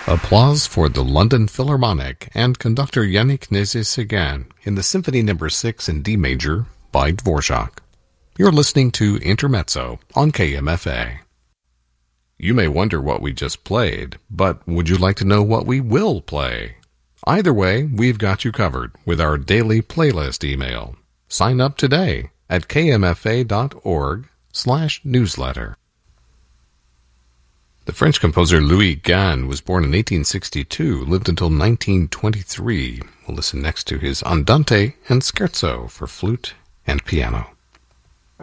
Applause for the London Philharmonic and conductor Yannick Nézet-Séguin in the Symphony No. 6 in D major by Dvorak. You're listening to Intermezzo on KMFA. You may wonder what we just played, but would you like to know what we will play? Either way, we've got you covered with our daily playlist email. Sign up today at kmfa.org/newsletter. The French composer Louis Gann was born in 1862, lived until 1923. We'll listen next to his Andante and Scherzo for flute and piano.